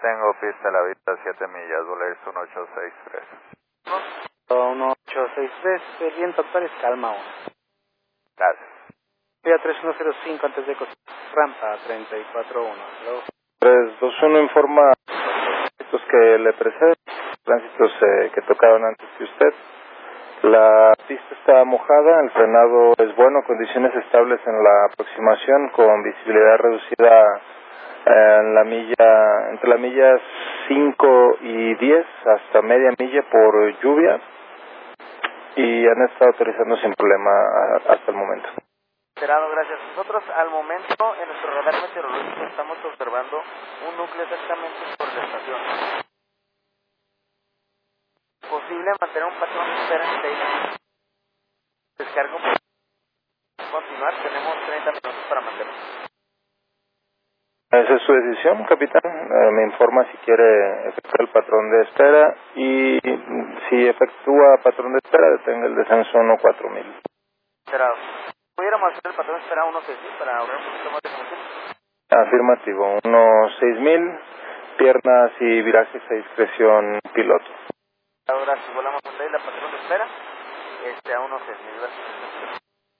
tengo pista a la vista, 7 millas, Volaris 1863. 1863, el viento actual es calma 1. Gracias. Vía 3105 antes de rampa 341. 321 informa tránsitos que le preceden, tránsitos que tocaron antes que usted. La pista está mojada, el frenado es bueno, condiciones estables en la aproximación con visibilidad reducida en la milla, entre la milla 5 y 10 hasta media milla por lluvia, y han estado aterrizando sin problema hasta el momento. Esperado, gracias. Nosotros al momento en nuestro radar meteorológico estamos observando un núcleo exactamente por la estación. Posible mantener un patrón de espera en Taylor. Descargo por continuar, tenemos 30 minutos para mantener. Esa es su decisión, capitán. Me informa si quiere efectuar el patrón de espera, y si efectúa patrón de espera, detenga el descenso 14000. Esperado. ¿Pudiéramos hacer el patrón de espera 16000 para ahorrar un poquito más de combustible? Afirmativo, 16000, piernas y virajes a discreción piloto. Ahora si volamos a la patrón de espera, a 16000, gracias.